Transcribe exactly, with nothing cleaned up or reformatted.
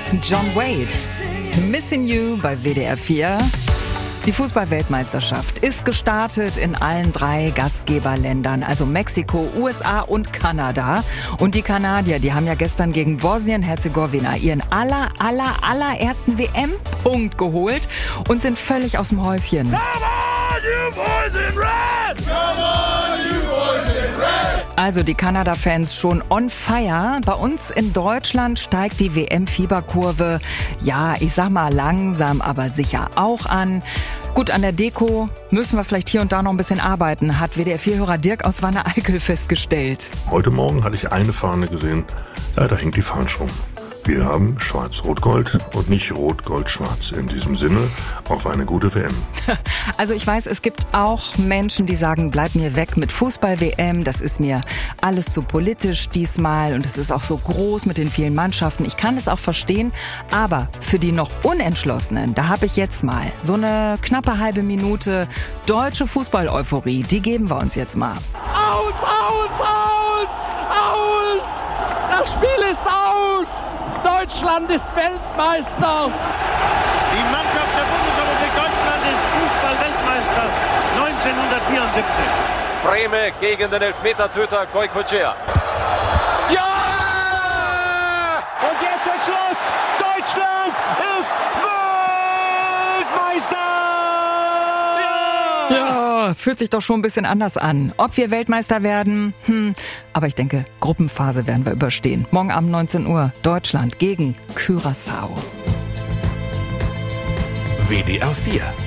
John Wade, Missing You bei W D R vier. Die Fußball-Weltmeisterschaft ist gestartet in allen drei Gastgeberländern, also Mexiko, U S A und Kanada. Und die Kanadier, die haben ja gestern gegen Bosnien-Herzegowina ihren aller, aller, allerersten W M-Punkt geholt und sind völlig aus dem Häuschen. Come on, you boys in red! Come on, you boys in red! Also die Kanada-Fans schon on fire. Bei uns in Deutschland steigt die W M-Fieberkurve, ja, ich sag mal langsam, aber sicher auch an. Gut, an der Deko müssen wir vielleicht hier und da noch ein bisschen arbeiten, hat W D R vier-Hörer Dirk aus Wanne-Eickel festgestellt. Heute Morgen hatte ich eine Fahne gesehen, leider hängt die falsch rum. Wir haben Schwarz-Rot-Gold und nicht Rot-Gold-Schwarz. In diesem Sinne auf eine gute W M. Also ich weiß, es gibt auch Menschen, die sagen, bleib mir weg mit Fußball-W M. Das ist mir alles zu politisch diesmal und es ist auch so groß mit den vielen Mannschaften. Ich kann es auch verstehen, aber für die noch Unentschlossenen, da habe ich jetzt mal so eine knappe halbe Minute deutsche Fußball-Euphorie. Die geben wir uns jetzt mal. Aus, aus, aus! Aus! Das Spiel ist aus! Deutschland ist Weltmeister! Die Mannschaft der Bundesrepublik Deutschland ist Fußball-Weltmeister neunzehnhundertvierundsiebzig. Brehme gegen den Elfmetertöter Goicoechea. Ja! Und jetzt ist Schluss! Deutschland ist Weltmeister! Ja, fühlt sich doch schon ein bisschen anders an. Ob wir Weltmeister werden? Hm, aber ich denke, Gruppenphase werden wir überstehen. Morgen Abend neunzehn Uhr, Deutschland gegen Curaçao. W D R vier